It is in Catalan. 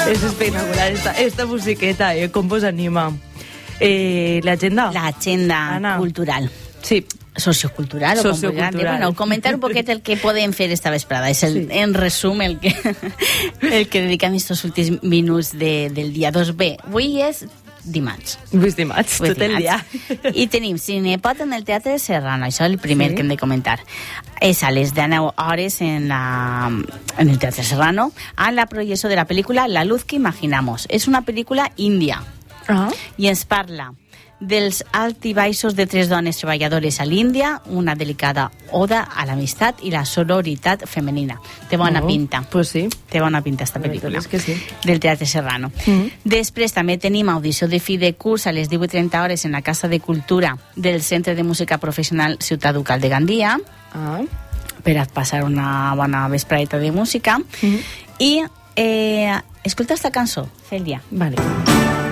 És espectacular esta musiqueta, com vos anima. L'agenda? L'agenda cultural. Sí. Sociocultural o Sociocultural. Bueno, comentar un poquet el que podem fer esta vesprada. És en resum el que dedicam estos últims minuts del dia 2B. Avui és dimarts. Avui és dimarts, tot el dia. I tenim Cinepot en el Teatre de Serrano. Això és el primer que hem de comentar. És a les 19 hores en el Teatre Serrano a la projecció de la pel·lícula La luz que imaginamos. És una pel·lícula índia i ens parla dels alts i baixos de 3 dones treballadores a l'Índia, una delicada oda a l'amistat i la sororitat femenina. Té bona pinta. Pues sí. Té bona pinta esta pel·lícula. És que sí. Del Teatre Serrano. Després també tenim audició de fi de curs a les 18:30 hores en la Casa de Cultura del Centre de Música Professional Ciutat Ducal de Gandia per a passar una bona vesprada de música. I escolta esta cançó, Cèlia. Vale.